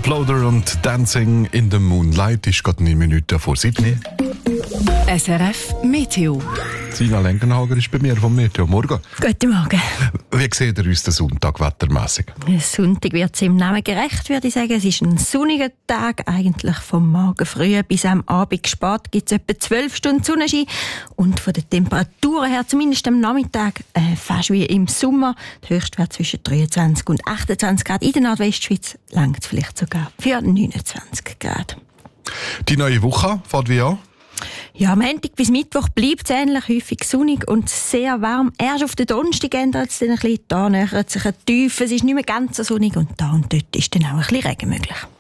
Uploader und Dancing in the Moonlight ist gerade 9 Minuten vor 7. SRF Meteo. Sina Lenkenhager ist bei mir vom Meteo. Morgen. Guten Morgen. Wie seht ihr uns den Sonntag wettermässig? Sonntag wird es im Namen gerecht, würde ich sagen. Es ist ein sonniger Tag, eigentlich vom Morgen früh bis am Abend spät gibt es etwa 12 Stunden Sonnenschein. Und von den Temperaturen her, zumindest am Nachmittag, fast wie im Sommer. Der Höchstwert zwischen 23 und 28 Grad. In der Nordwestschweiz langt es vielleicht sogar für 29 Grad. Die neue Woche fährt wie an? Ja, am Montag bis Mittwoch bleibt es ähnlich häufig sonnig und sehr warm. Erst auf den Donnerstag ändert es dann ein bisschen. Da nähert sich ein Tief. Es ist nicht mehr ganz so sonnig und da und dort ist dann auch ein bisschen Regen möglich.